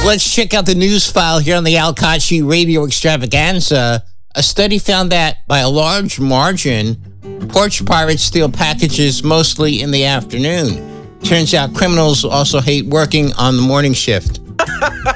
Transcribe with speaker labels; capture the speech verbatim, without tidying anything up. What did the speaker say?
Speaker 1: Let's check out the news file here on the Al Kachi Radio Extravaganza. A study found that by a large margin, porch pirates steal packages mostly in the afternoon. Turns out criminals also hate working on the morning shift.